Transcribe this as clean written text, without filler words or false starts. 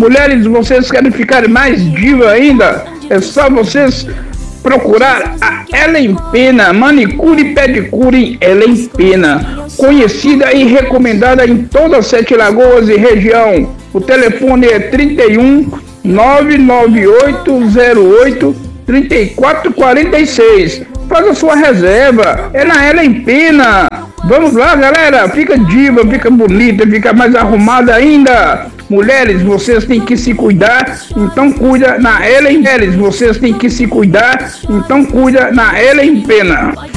Mulheres, vocês querem ficar mais diva ainda? É só vocês procurar a Ellen Pena, manicure e pedicure Ellen Pena, conhecida e recomendada em todas as 7 Lagoas e região. O telefone é 31 99808 3446. Faz a sua reserva, é na Ellen Pena. Vamos lá, galera, fica diva, fica bonita, fica mais arrumada ainda. Mulheres, vocês têm que se cuidar, então cuida na Ellen. Mulheres, vocês têm que se cuidar, então cuida na Ellen Pena.